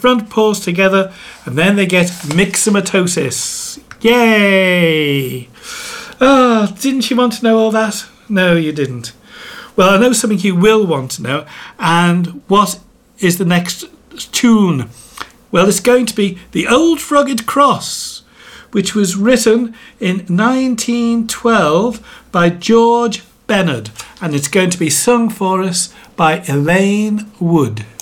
front paws together, and then they get myxomatosis. Yay! Oh, didn't you want to know all that? No, you didn't. Well, I know something you will want to know. And what is the next tune? Well, it's going to be The Old Rugged Cross, which was written in 1912 by George Bennard. And it's going to be sung for us by Elaine Wood.